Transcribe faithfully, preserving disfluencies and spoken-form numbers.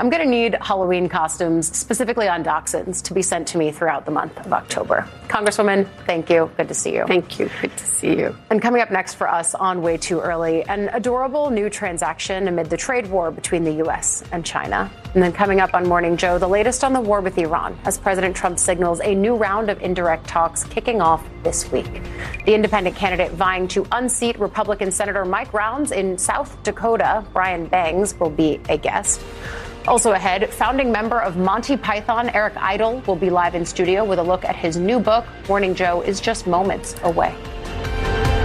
I'm going to need Halloween costumes, specifically on dachshunds, to be sent to me throughout the month of October. Congresswoman, thank you. Good to see you. Thank you. Good to see you. And coming up next for us on Way Too Early, an adorable new transaction amid the trade war between the U S and China. And then coming up on Morning Joe, the latest on the war with Iran, as President Trump signals a new round of indirect talks kicking off this week. The independent candidate vying to unseat Republican Senator Mike Rounds in South Dakota, Brian Bangs, will be a guest. Also ahead, founding member of Monty Python, Eric Idle, will be live in studio with a look at his new book. Morning Joe is just moments away.